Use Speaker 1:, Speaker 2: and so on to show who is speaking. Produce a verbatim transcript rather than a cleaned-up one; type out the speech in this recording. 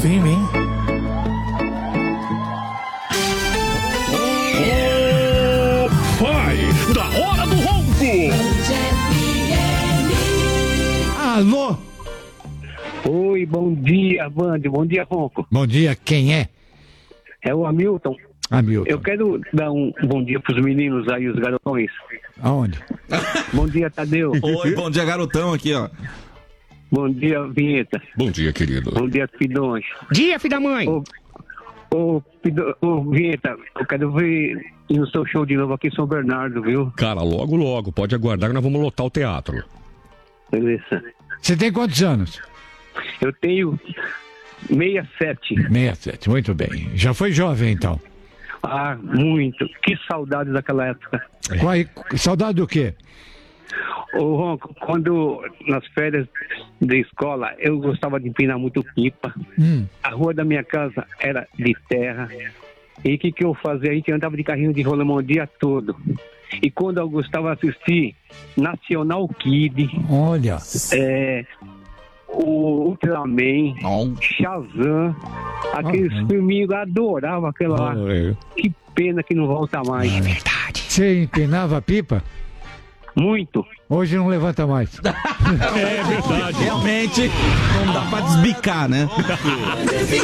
Speaker 1: Vem, vem.
Speaker 2: Vai, da hora do ronco.
Speaker 1: Alô?
Speaker 3: Oi, bom dia, Band. Bom dia, Ronco.
Speaker 1: Bom dia, quem é?
Speaker 3: É o Hamilton.
Speaker 1: Hamilton.
Speaker 3: Eu quero dar um bom dia pros meninos aí, os garotões.
Speaker 1: Aonde?
Speaker 3: Bom dia, Tadeu.
Speaker 4: Oi, bom dia, garotão aqui, ó.
Speaker 3: Bom dia, Vinheta.
Speaker 2: Bom dia, querido.
Speaker 3: Bom dia, Pidões.
Speaker 5: Dia, filho da mãe.
Speaker 3: Ô, ô, Pido- ô, Vinheta, eu quero ver no seu show de novo aqui em São Bernardo, viu?
Speaker 2: Cara, logo, logo. Pode aguardar que nós vamos lotar o teatro.
Speaker 3: Beleza.
Speaker 1: Você tem quantos anos?
Speaker 3: Eu tenho sessenta e sete.
Speaker 1: sessenta e sete, muito bem. Já foi jovem, então.
Speaker 3: Ah, muito. Que saudade daquela época.
Speaker 1: Qual, saudade do quê?
Speaker 3: Ô, Ronco, quando nas férias da escola eu gostava de empinar muito pipa.
Speaker 1: Hum.
Speaker 3: A rua da minha casa era de terra. E o que, que eu fazia? A gente andava de carrinho de rolemão o dia todo. E quando eu gostava de assistir Nacional Kid,
Speaker 1: Olha.
Speaker 3: é, o Ultraman, Shazam, aqueles
Speaker 1: Ah,
Speaker 3: filminhos, eu adorava aquela lá. Que pena que não volta mais.
Speaker 1: Você empinava a pipa?
Speaker 3: Muito.
Speaker 1: Hoje não levanta mais.
Speaker 2: É verdade.
Speaker 4: Realmente, não dá pra desbicar, né?